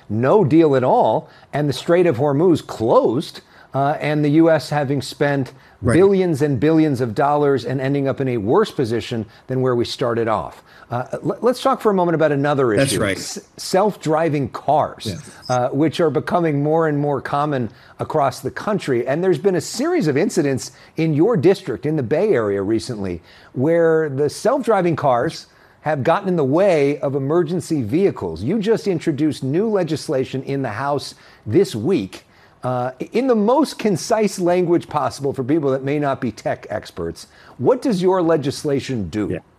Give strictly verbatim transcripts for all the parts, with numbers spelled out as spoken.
no deal at all, and the Strait of Hormuz closed, uh, and the U S having spent right. billions and billions of dollars and ending up in a worse position than where we started off. Uh, let, let's talk for a moment about another issue. That's right. S- self-driving cars, yes. uh, which are becoming more and more common across the country. And there's been a series of incidents in your district, in the Bay Area recently, where the self-driving cars have gotten in the way of emergency vehicles. You just introduced new legislation in the House this week uh, in the most concise language possible for people that may not be tech experts. What does your legislation do? Yeah.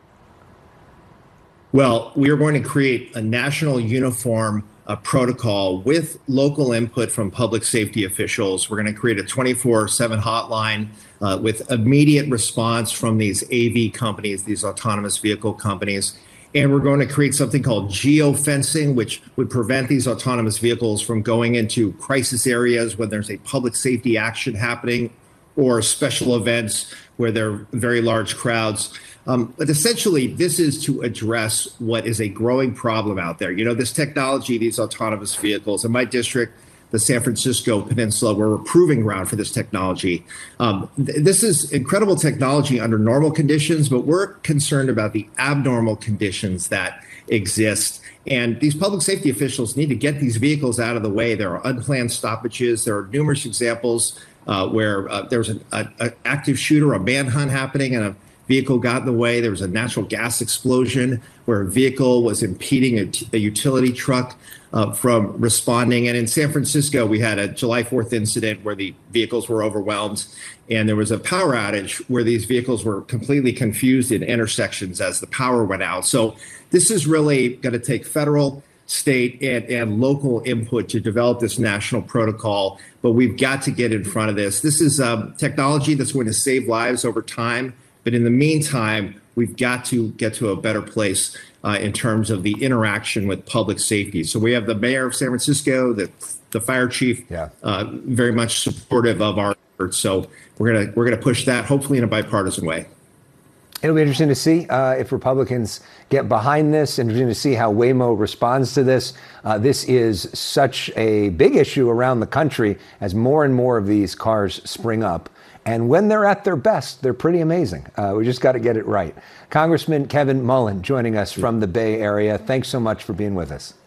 Well, we are going to create a national uniform uh, protocol with local input from public safety officials. We're going to create a twenty-four seven hotline uh, with immediate response from these A V companies, these autonomous vehicle companies. And we're going to create something called geofencing, which would prevent these autonomous vehicles from going into crisis areas when there's a public safety action happening or special events where there are very large crowds. Um, but essentially, this is to address what is a growing problem out there. You know, this technology, these autonomous vehicles, in my district, the San Francisco Peninsula, we're a proving ground for this technology. Um, th- this is incredible technology under normal conditions, but we're concerned about the abnormal conditions that exist. And these public safety officials need to get these vehicles out of the way. There are unplanned stoppages. There are numerous examples uh, where uh, there's an active shooter, a manhunt happening, and a vehicle got in the way. There was a natural gas explosion where a vehicle was impeding a, t- a utility truck uh, from responding. And in San Francisco, we had a July fourth incident where the vehicles were overwhelmed. And there was a power outage where these vehicles were completely confused in intersections as the power went out. So this is really going to take federal, state, and, and local input to develop this national protocol. But we've got to get in front of this. This is um, technology that's going to save lives over time. But in the meantime, we've got to get to a better place uh, in terms of the interaction with public safety. So we have the mayor of San Francisco, the the fire chief, yeah. uh, very much supportive of our efforts. So we're gonna we're gonna push that, hopefully in a bipartisan way. It'll be interesting to see uh, if Republicans get behind this. Interesting to see how Waymo responds to this. Uh, this is such a big issue around the country as more and more of these cars spring up. And when they're at their best, they're pretty amazing. Uh, we just got to get it right. Congressman Kevin Mullin joining us from the Bay Area. Thanks so much for being with us.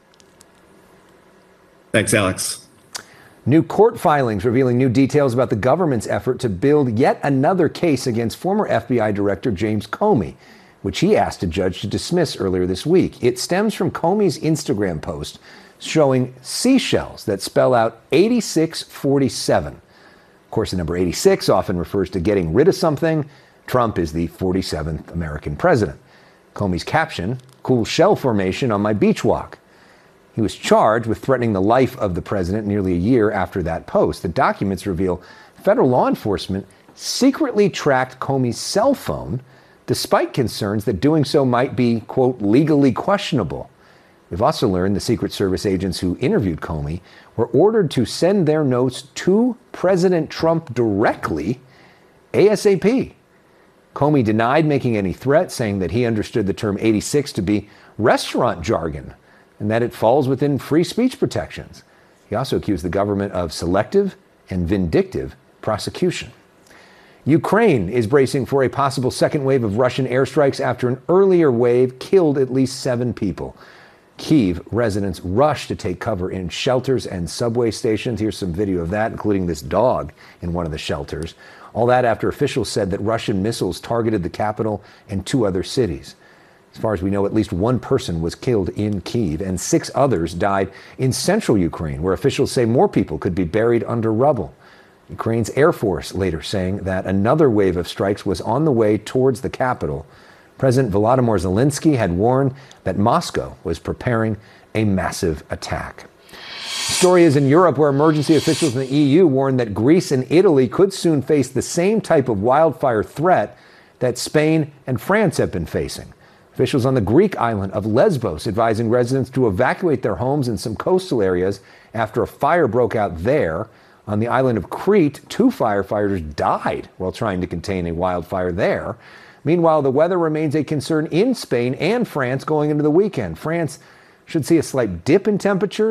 Thanks, Alex. New court filings revealing new details about the government's effort to build yet another case against former F B I Director James Comey, which he asked a judge to dismiss earlier this week. It stems from Comey's Instagram post showing seashells that spell out eighty-six forty-seven. Of course, the number eighty-six often refers to getting rid of something. Trump is the forty-seventh American president. Comey's caption, "Cool shell formation on my beach walk." He was charged with threatening the life of the president nearly a year after that post. The documents reveal federal law enforcement secretly tracked Comey's cell phone, despite concerns that doing so might be, quote, legally questionable. We've also learned the Secret Service agents who interviewed Comey were ordered to send their notes to President Trump directly, ASAP. Comey denied making any threat, saying that he understood the term eighty-six to be restaurant jargon and that it falls within free speech protections. He also accused the government of selective and vindictive prosecution. Ukraine is bracing for a possible second wave of Russian airstrikes after an earlier wave killed at least seven people. Kyiv residents rushed to take cover in shelters and subway stations. Here's some video of that, including this dog in one of the shelters. All that after officials said that Russian missiles targeted the capital and two other cities. As far as we know, at least one person was killed in Kyiv and six others died in central Ukraine, where officials say more people could be buried under rubble. Ukraine's Air Force later saying that another wave of strikes was on the way towards the capital. President Volodymyr Zelensky had warned that Moscow was preparing a massive attack. The story is in Europe, where emergency officials in the E U warned that Greece and Italy could soon face the same type of wildfire threat that Spain and France have been facing. Officials on the Greek island of Lesbos advising residents to evacuate their homes in some coastal areas after a fire broke out there. On the island of Crete, two firefighters died while trying to contain a wildfire there. Meanwhile, the weather remains a concern in Spain and France going into the weekend. France should see a slight dip in temperatures.